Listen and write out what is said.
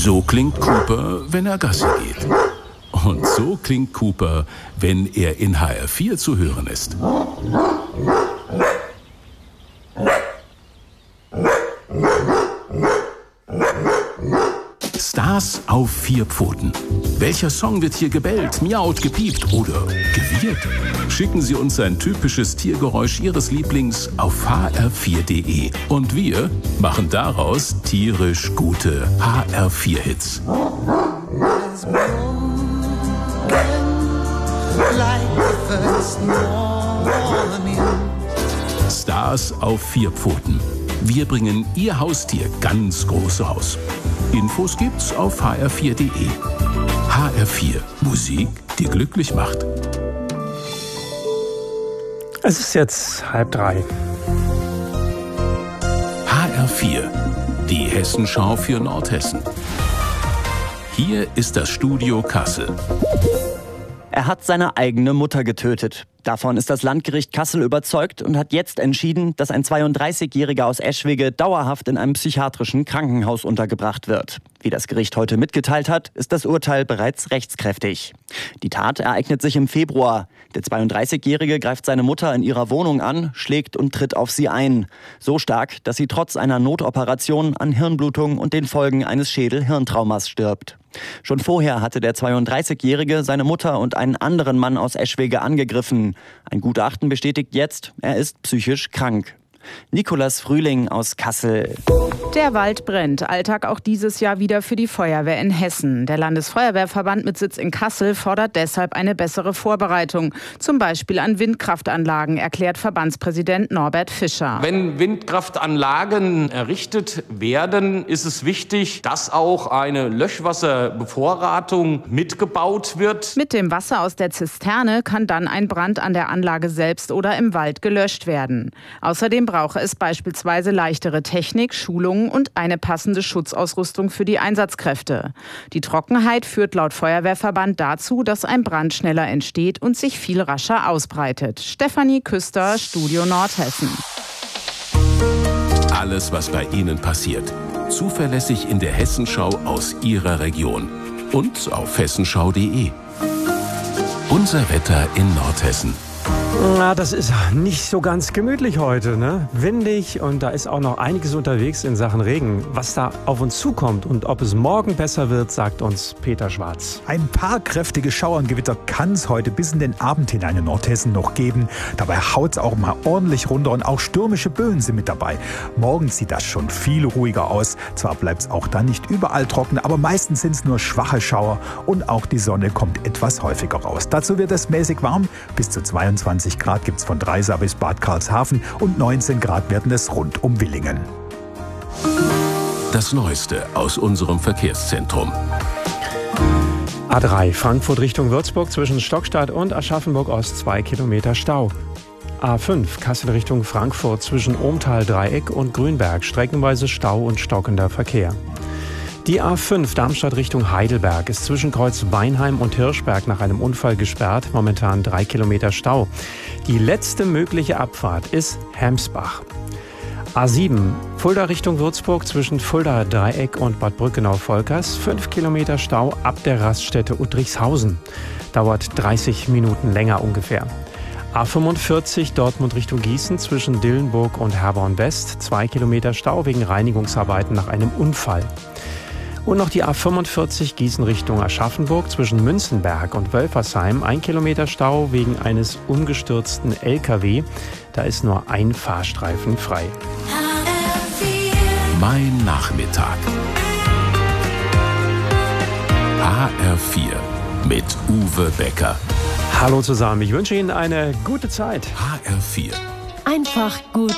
So klingt Cooper, wenn er Gassi geht. Und so klingt Cooper, wenn er in HR4 zu hören ist. Stars auf 4 Pfoten. Welcher Song wird hier gebellt, miaut, gepiept oder gewirrt? Schicken Sie uns ein typisches Tiergeräusch Ihres Lieblings auf hr4.de. Und wir machen daraus tierisch gute HR4-Hits. Stars auf 4 Pfoten. Wir bringen Ihr Haustier ganz groß raus. Infos gibt's auf hr4.de. HR4, Musik, die glücklich macht. Es ist jetzt 2:30. HR4, die Hessenschau für Nordhessen. Hier ist das Studio Kassel. Er hat seine eigene Mutter getötet. Davon ist das Landgericht Kassel überzeugt und hat jetzt entschieden, dass ein 32-Jähriger aus Eschwege dauerhaft in einem psychiatrischen Krankenhaus untergebracht wird. Wie das Gericht heute mitgeteilt hat, ist das Urteil bereits rechtskräftig. Die Tat ereignet sich im Februar. Der 32-Jährige greift seine Mutter in ihrer Wohnung an, schlägt und tritt auf sie ein. So stark, dass sie trotz einer Notoperation an Hirnblutung und den Folgen eines Schädel-Hirntraumas stirbt. Schon vorher hatte der 32-Jährige seine Mutter und einen anderen Mann aus Eschwege angegriffen. Ein Gutachten bestätigt jetzt, er ist psychisch krank. Nikolas Frühling aus Kassel. Der Wald brennt. Alltag auch dieses Jahr wieder für die Feuerwehr in Hessen. Der Landesfeuerwehrverband mit Sitz in Kassel fordert deshalb eine bessere Vorbereitung. Zum Beispiel an Windkraftanlagen, erklärt Verbandspräsident Norbert Fischer. Wenn Windkraftanlagen errichtet werden, ist es wichtig, dass auch eine Löschwasserbevorratung mitgebaut wird. Mit dem Wasser aus der Zisterne kann dann ein Brand an der Anlage selbst oder im Wald gelöscht werden. Außerdem brauche es beispielsweise leichtere Technik, Schulungen und eine passende Schutzausrüstung für die Einsatzkräfte. Die Trockenheit führt laut Feuerwehrverband dazu, dass ein Brand schneller entsteht und sich viel rascher ausbreitet. Stefanie Küster, Studio Nordhessen. Alles, was bei Ihnen passiert, zuverlässig in der Hessenschau aus Ihrer Region und auf hessenschau.de. Unser Wetter in Nordhessen. Na, das ist nicht so ganz gemütlich heute, ne? Windig und da ist auch noch einiges unterwegs in Sachen Regen. Was da auf uns zukommt und ob es morgen besser wird, sagt uns Peter Schwarz. Ein paar kräftige Schauer und Gewitter kann es heute bis in den Abend hinein in Nordhessen noch geben. Dabei haut es auch mal ordentlich runter und auch stürmische Böen sind mit dabei. Morgen sieht das schon viel ruhiger aus. Zwar bleibt es auch dann nicht überall trocken, aber meistens sind es nur schwache Schauer und auch die Sonne kommt etwas häufiger raus. Dazu wird es mäßig warm. Bis zu 22 Grad gibt es von Dreisa bis Bad Karlshafen und 19 Grad werden es rund um Villingen. Das Neueste aus unserem Verkehrszentrum. A3 Frankfurt Richtung Würzburg zwischen Stockstadt und Aschaffenburg-Ost 2 Kilometer Stau. A5 Kassel Richtung Frankfurt zwischen Ohmtal-Dreieck und Grünberg streckenweise Stau und stockender Verkehr. Die A5 Darmstadt Richtung Heidelberg ist zwischen Kreuz Weinheim und Hirschberg nach einem Unfall gesperrt. Momentan 3 Kilometer Stau. Die letzte mögliche Abfahrt ist Hemsbach. A7 Fulda Richtung Würzburg zwischen Fulda Dreieck und Bad Brückenau-Volkers. 5 Kilometer Stau ab der Raststätte Uttrichshausen. Dauert 30 Minuten länger ungefähr. A45 Dortmund Richtung Gießen zwischen Dillenburg und Herborn West. 2 Kilometer Stau wegen Reinigungsarbeiten nach einem Unfall. Und noch die A45 Gießen Richtung Aschaffenburg zwischen Münzenberg und Wölfersheim. 1 Kilometer Stau wegen eines umgestürzten LKW. Da ist nur ein Fahrstreifen frei. Mein Nachmittag. HR4 mit Uwe Becker. Hallo zusammen, ich wünsche Ihnen eine gute Zeit. HR4. Einfach gut.